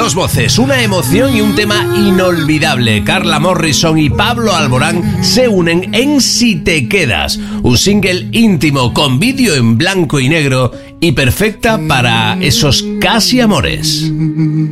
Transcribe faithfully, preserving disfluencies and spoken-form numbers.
Dos voces, una emoción y un tema inolvidable. Carla Morrison y Pablo Alborán se unen en Si te quedas, un single íntimo con vídeo en blanco y negro y perfecta para esos casi amores.